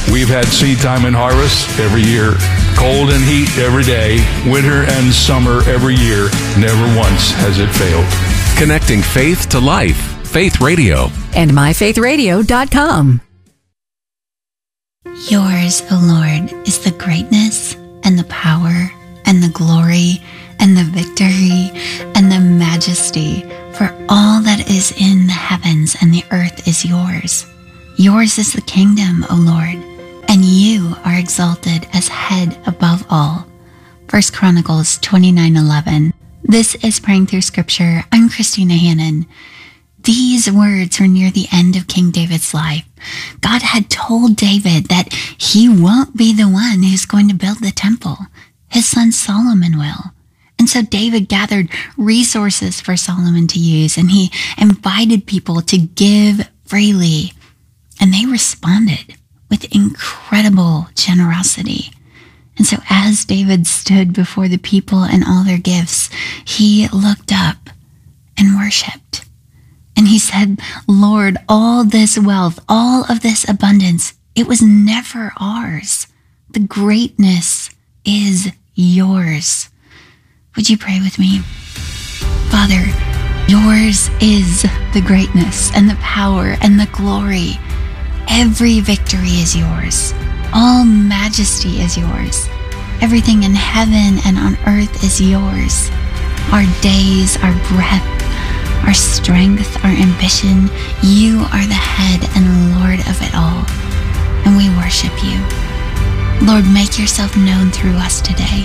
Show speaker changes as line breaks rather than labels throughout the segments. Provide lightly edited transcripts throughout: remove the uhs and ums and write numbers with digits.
We've had seed time and harvest every year, cold and heat every day, winter and summer every year. Never once has it failed.
Connecting faith to life. Faith Radio.
And myfaithradio.com.
Yours, O Lord, is the greatness and the power and the glory and the victory and the majesty, for all that is in the heavens and the earth is yours. Yours is the kingdom, O Lord, and you are exalted as head above all. 1 Chronicles 29:11. This is Praying Through Scripture. I'm Christina Hannon. These words were near the end of King David's life. God had told David that he won't be the one who's going to build the temple. His son Solomon will. And so David gathered resources for Solomon to use, and he invited people to give freely. And they responded with incredible generosity. And so as David stood before the people and all their gifts, he looked up and worshiped. And he said, Lord, all this wealth, all of this abundance, it was never ours. The greatness is yours. Would you pray with me? Father, yours is the greatness and the power and the glory. Every victory is yours. All majesty is yours. Everything in heaven and on earth is yours. Our days, our breath, our strength, our ambition, you are the head and Lord of it all. And we worship you. Lord, make yourself known through us today.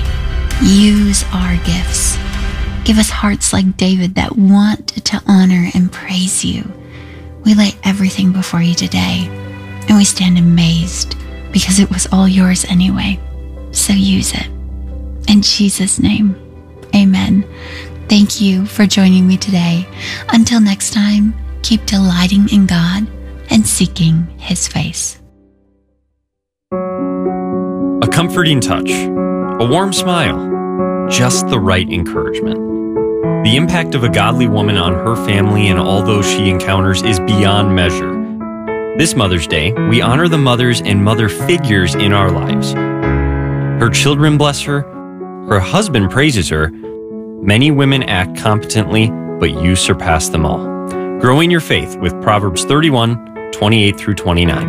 Use our gifts. Give us hearts like David that want to honor and praise you. We lay everything before you today, and we stand amazed because it was all yours anyway. So use it. In Jesus' name, amen. Thank you for joining me today. Until next time, keep delighting in God and seeking His face.
A comforting touch, a warm smile, just the right encouragement. The impact of a godly woman on her family and all those she encounters is beyond measure. This Mother's Day, we honor the mothers and mother figures in our lives. Her children bless her, her husband praises her. Many women act competently, but you surpass them all. Growing your faith with Proverbs 31:28 through 29.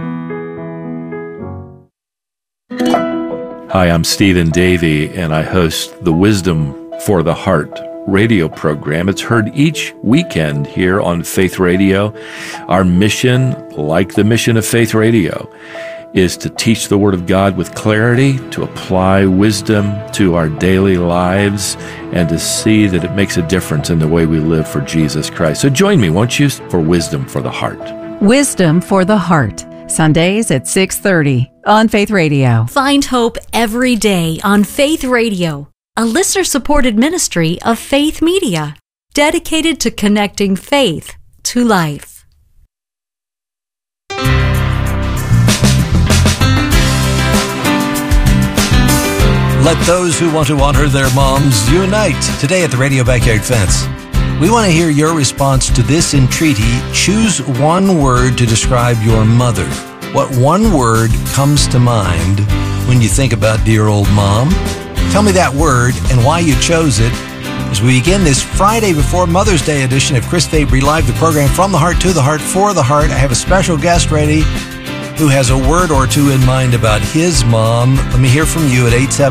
Hi, I'm Stephen Davey, and I host the Wisdom for the Heart radio program. It's heard each weekend here on Faith Radio. Our mission, like the mission of Faith Radio, is to teach the Word of God with clarity, to apply wisdom to our daily lives, and to see that it makes a difference in the way we live for Jesus Christ. So join me, won't you, for Wisdom for the Heart.
Wisdom for the Heart, Sundays at 6:30 on Faith Radio.
Find hope every day on Faith Radio, a listener-supported ministry of Faith Media, dedicated to connecting faith to life.
Let those who want to honor their moms unite today at the Radio Backyard Fence. We want to hear your response to this entreaty. Choose one word to describe your mother. What one word comes to mind when you think about dear old mom? Tell me that word and why you chose it as we begin this Friday before Mother's Day edition of Chris Fabry Live, the program From the Heart to the Heart for the Heart. I have a special guest ready who has a word or two in mind about his mom. Let me hear from you at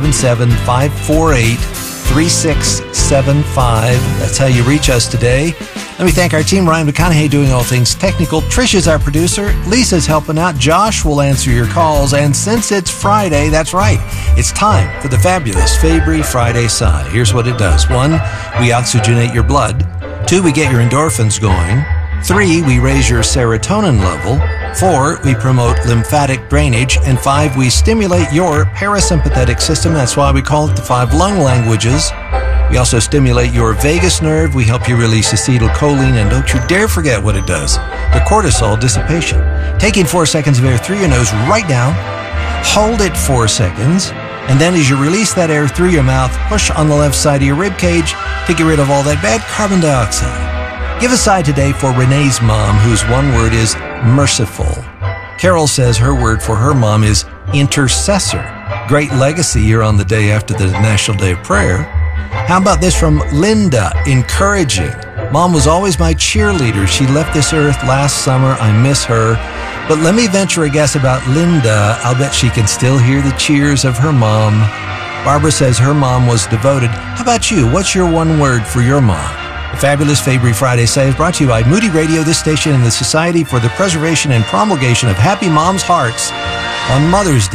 877-548-3675. That's how you reach us today. Let me thank our team, Ryan McConaughey doing all things technical. Trish is our producer. Lisa's helping out. Josh will answer your calls. And since it's Friday, that's right, it's time for the fabulous Fabry Friday Sigh. Here's what it does. 1, we oxygenate your blood. 2, we get your endorphins going. 3, we raise your serotonin level. 4, we promote lymphatic drainage. And 5, we stimulate your parasympathetic system. That's why we call it the 5 lung languages. We also stimulate your vagus nerve. We help you release acetylcholine. And don't you dare forget what it does, the cortisol dissipation. Taking 4 seconds of air through your nose right now. Hold it 4 seconds. And then as you release that air through your mouth, push on the left side of your rib cage to get rid of all that bad carbon dioxide. Give a sigh today for Renee's mom, whose one word is merciful. Carol says her word for her mom is intercessor. Great legacy here on the day after the National Day of Prayer. How about this from Linda? Encouraging. Mom was always my cheerleader. She left this earth last summer. I miss her. But let me venture a guess about Linda. I'll bet she can still hear the cheers of her mom. Barbara says her mom was devoted. How about you? What's your one word for your mom? The fabulous Fabry Friday Say is brought to you by Moody Radio, this station, and the Society for the Preservation and Promulgation of Happy Moms' Hearts on Mother's Day.